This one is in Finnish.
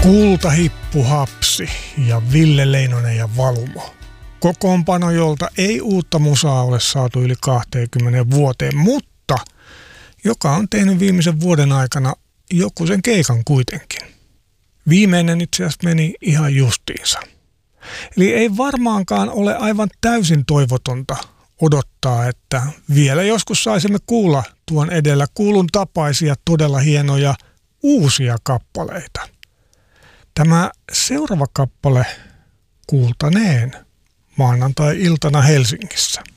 Kultahippu Hapsi ja Ville Leinonen ja Valumo. Kokoonpano, jolta ei uutta musaa ole saatu yli 20 vuoteen, mutta joka on tehnyt viimeisen vuoden aikana joku sen keikan kuitenkin. Viimeinen itse asiassa meni ihan justiinsa. Eli ei varmaankaan ole aivan täysin toivotonta odottaa, että vielä joskus saisimme kuulla tuon edellä kuulun tapaisia todella hienoja uusia kappaleita. Tämä seuraava kappale kuultaneen maanantai-iltana Helsingissä.